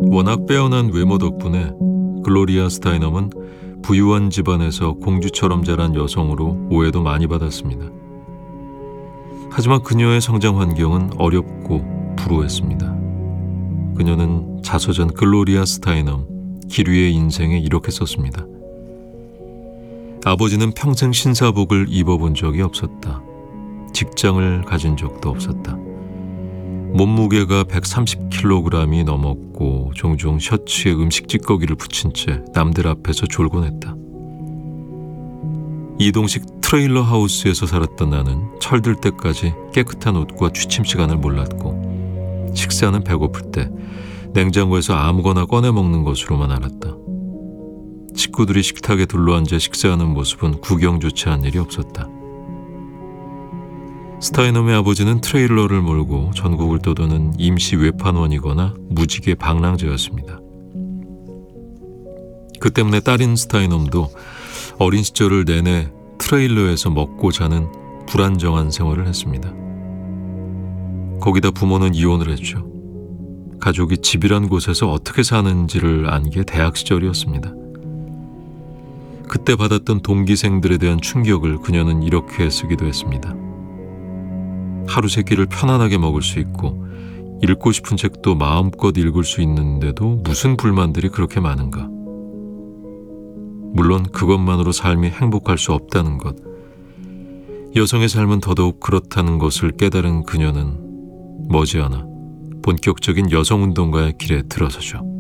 워낙 빼어난 외모 덕분에 글로리아 스타이넘은 부유한 집안에서 공주처럼 자란 여성으로 오해도 많이 받았습니다. 하지만 그녀의 성장 환경은 어렵고 불우했습니다. 그녀는 자서전 글로리아 스타이넘 기류의 인생에 이렇게 썼습니다. 아버지는 평생 신사복을 입어본 적이 없었다. 직장을 가진 적도 없었다. 몸무게가 130kg이 넘었고 종종 셔츠에 음식 찌꺼기를 붙인 채 남들 앞에서 졸곤 했다. 이동식 트레일러 하우스에서 살았던 나는 철들 때까지 깨끗한 옷과 취침 시간을 몰랐고 식사는 배고플 때 냉장고에서 아무거나 꺼내 먹는 것으로만 알았다. 식구들이 식탁에 둘러앉아 식사하는 모습은 구경조차 한 일이 없었다. 스타이넘의 아버지는 트레일러를 몰고 전국을 떠도는 임시 외판원이거나 무직의 방랑자였습니다. 그 때문에 딸인 스타이넘도 어린 시절을 내내 트레일러에서 먹고 자는 불안정한 생활을 했습니다. 거기다 부모는 이혼을 했죠. 가족이 집이란 곳에서 어떻게 사는지를 안 게 대학 시절이었습니다. 그때 받았던 동기생들에 대한 충격을 그녀는 이렇게 쓰기도 했습니다. 하루 세 끼를 편안하게 먹을 수 있고 읽고 싶은 책도 마음껏 읽을 수 있는데도 무슨 불만들이 그렇게 많은가. 물론 그것만으로 삶이 행복할 수 없다는 것, 여성의 삶은 더더욱 그렇다는 것을 깨달은 그녀는 머지않아 본격적인 여성운동가의 길에 들어서죠.